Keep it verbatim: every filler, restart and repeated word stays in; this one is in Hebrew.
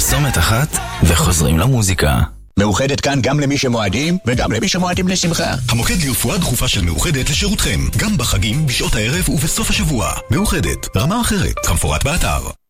פרסומת אחת וחוזרים למוזיקה. מאוחדת כאן גם למי שמועדים וגם למי שמועדים לשמחה. המוקד לרפואה דחופה של מאוחדת לשירותכם, גם בחגים, בשעות הערב ובסוף השבוע. מאוחדת, רמה אחרת, כמפורט באתר.